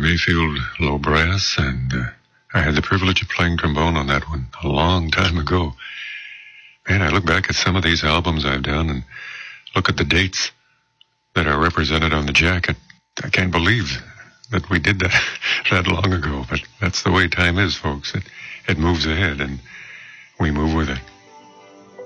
Mayfield Low Brass, and I had the privilege of playing trombone on that one a long time ago. Man, I look back at some of these albums I've done and look at the dates that are represented on the jacket. I can't believe that we did that that long ago, but that's the way time is, folks. It moves ahead, and we move with it.